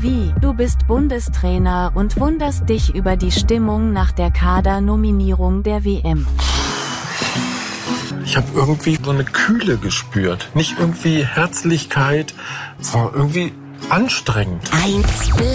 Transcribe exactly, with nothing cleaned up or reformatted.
Wie, du bist Bundestrainer und wunderst dich über die Stimmung nach der Kadernominierung der W M. Ich habe irgendwie so eine Kühle gespürt. Nicht irgendwie Herzlichkeit, es war irgendwie anstrengend. eins Live.